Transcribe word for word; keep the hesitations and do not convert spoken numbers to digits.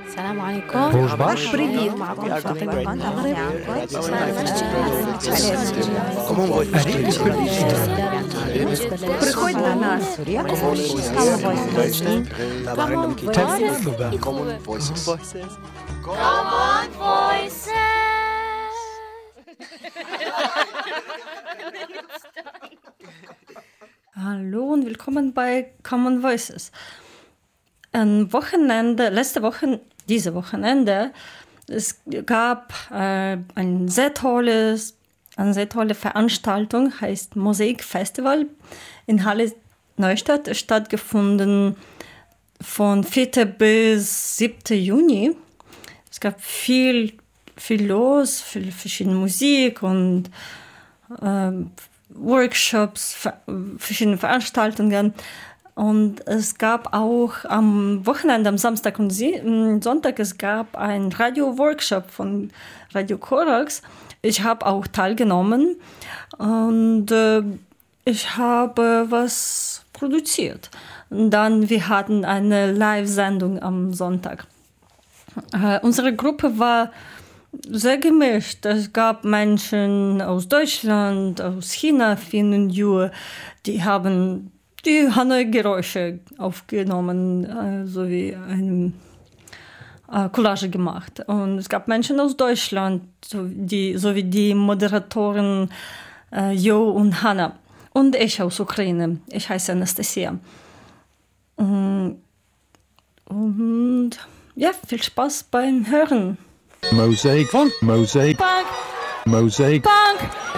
السلام عليكم. Bonjour. Привіт. معكم We are فاطمة doing great. المغرب. Приходь до нас. Common Voices. Common Voices. Hallo und willkommen bei Common Voices. Ein Wochenende, letzte Woche, diese Wochenende, es gab äh, ein sehr tolles, eine sehr tolle Veranstaltung, heißt Mosaik Festival in Halle Neustadt, stattgefunden von vierten bis siebten Juni. Es gab viel, viel los, viel verschiedene Musik und äh, Workshops, verschiedene Veranstaltungen. Und es gab auch am Wochenende, am Samstag und Sonntag, es gab einen Radio-Workshop von Radio Korax. Ich habe auch teilgenommen und äh, ich habe was produziert. Und dann, wir hatten eine Live-Sendung am Sonntag. Äh, unsere Gruppe war sehr gemischt. Es gab Menschen aus Deutschland, aus China, Finnen, Jue, die haben die Hanoi-Geräusche aufgenommen, äh, sowie eine äh, Collage gemacht. Und es gab Menschen aus Deutschland, so die, sowie die Moderatoren äh, Jo und Hanna. Und ich aus Ukraine. Ich heiße Anastasia. Und, und ja, viel Spaß beim Hören. Mosaik Funk, Mosaik Punk. Mosaik Punk.